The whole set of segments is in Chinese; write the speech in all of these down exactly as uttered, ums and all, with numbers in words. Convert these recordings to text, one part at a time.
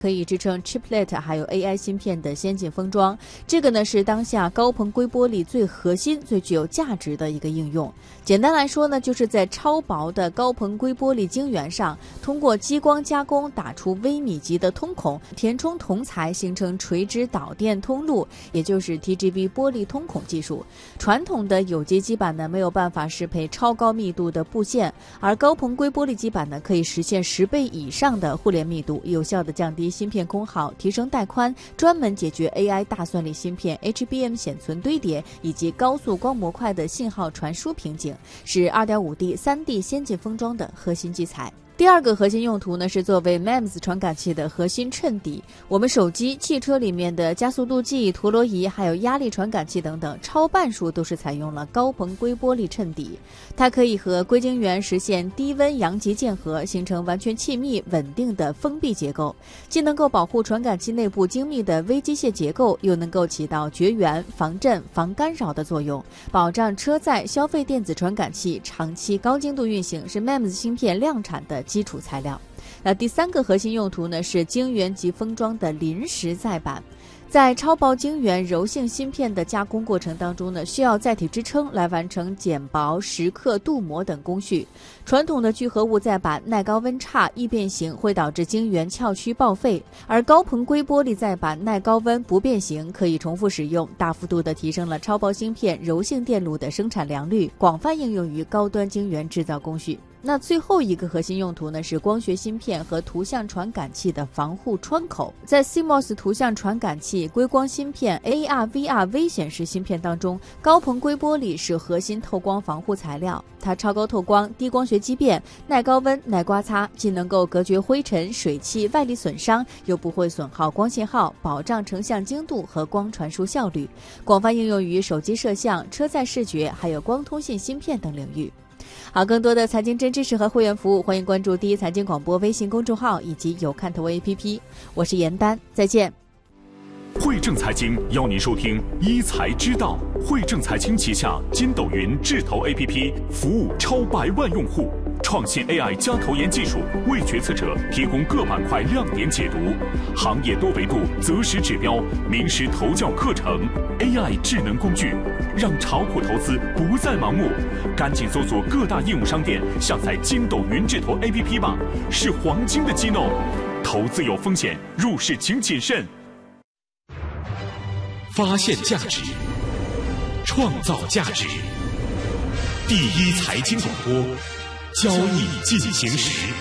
可以支撑 chiplet 还有 A I 芯片的先进封装。这个呢是当下高硼硅玻璃最核心、最具有价值的一个应用。简单来说呢，就是在超薄的高硼硅玻璃晶圆上，通过激光加工打出微米级的通孔，填充铜材，形成垂直导电通路，也就是 T G V 玻璃通孔技术。传统的有机基板呢没有办法适配超高密度的布线，而高硼硅玻璃基板呢可以实现十倍以上的互联密度，有效地降低芯片功耗，提升带宽，专门解决 A I 大算力芯片 H B M 显存堆叠以及高速光模块的信号传输瓶颈，是 二点五 D、三 D 先进封装的核心基材。第二个核心用途呢是作为 M E M S 传感器的核心衬底。我们手机、汽车里面的加速度计、陀螺仪还有压力传感器等等，超半数都是采用了高硼硅玻璃衬底。它可以和硅晶圆实现低温阳极键合，形成完全气密稳定的封闭结构，既能够保护传感器内部精密的微机械结构，又能够起到绝缘、防震、防干扰的作用，保障车载消费电子传感器长期高精度运行，是 M E M S 芯片量产的基础材料。那第三个核心用途呢是晶圆级封装的临时载板。在超薄晶圆柔性芯片的加工过程当中呢，需要载体支撑来完成剪薄、蚀刻、镀膜等工序。传统的聚合物载板耐高温差、易变形，会导致晶圆翘曲报废，而高硼硅玻璃载板耐高温、不变形，可以重复使用，大幅度地提升了超薄芯片柔性电路的生产良率，广泛应用于高端晶圆制造工序。那最后一个核心用途呢是光学芯片和图像传感器的防护窗口。在 C M O S 图像传感器、硅光芯片、A R、V R 微显示芯片当中，高硼硅玻璃是核心透光防护材料。它超高透光、低光学畸变、耐高温、耐刮擦，既能够隔绝灰尘、水汽、外力损伤，又不会损耗光信号，保障成像精度和光传输效率，广泛应用于手机摄像、车载视觉还有光通信芯片等领域。好，更多的财经真知识和会员服务，欢迎关注第一财经广播微信公众号以及有看头 A P P。我是严丹，再见。 汇正财经邀您收听一财知道。汇正财经旗下筋斗云智投 A P P 服务超百万用户，创新 A I 加投研技术，为决策者提供各板块亮点解读，行业多维度择时指标，名师投教课程 ，A I 智能工具，让炒股投资不再盲目。赶紧搜索各大应用商店，下载筋斗云智投 A P P 吧，是黄金的机弄。投资有风险，入市请谨慎。发现价值，创造价值。第一财经广播，交易进行时。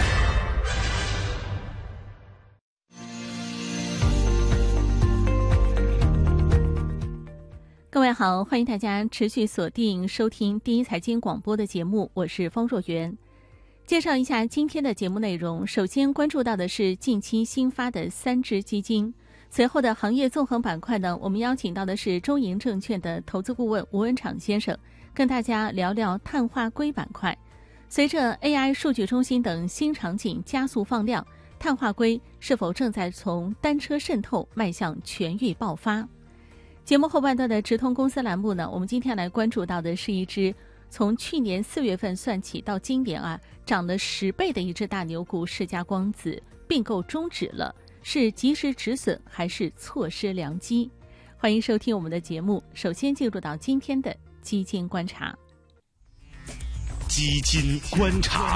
各位好，欢迎大家持续锁定收听第一财经广播的节目，我是方若媛。介绍一下今天的节目内容，首先关注到的是近期新发的三只基金。随后的行业纵横板块呢，我们邀请到的是中银证券的投资顾问吴文敞先生，跟大家聊聊碳化硅板块。随着 A I 数据中心等新场景加速放量，碳化硅是否正在从单车渗透迈向全域爆发？节目后半段的直通公司栏目呢，我们今天来关注到的是一只从去年四月份算起到今年啊涨了十倍的一只大牛股世嘉光子并购终止了。是及时止损还是错失良机？欢迎收听我们的节目。首先进入到今天的基金观察。 基金观察，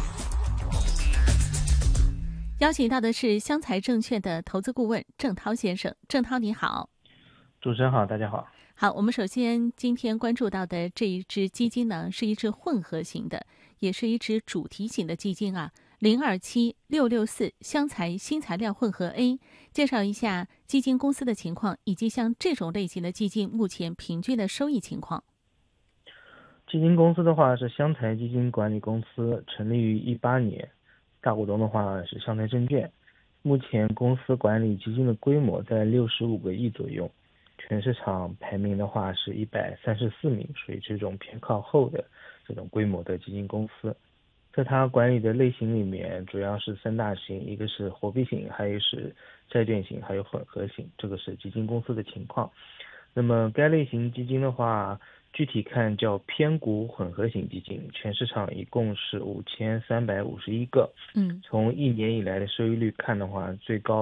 邀请到的是湘财证券的投资顾问郑涛先生。郑涛你好。 主持人好，大家好。 好，我们首先今天关注到的这一只基金呢，是一只混合型的，也是一只主题型的基金啊。零二七六六四湘财新材料混合 A， 介绍一下基金公司的情况，以及像这种类型的基金目前平均的收益情况。 基金公司的话是湘财基金管理公司，成立于一八年，大股东的话是湘财证券。目前公司管理基金的规模在六十五个亿左右，全市场排名的话是一百三十四名，属于这种偏靠后的这种规模的基金公司。在它管理的类型里面，主要是三大型，一个是货币型，还有是债券型，还有混合型，这个是基金公司的情况。 那么该类型基金的话，具体看叫偏股混合型基金，全市场一共是五千三百五十一个。 嗯， 从一年以来的收益率看的话，最高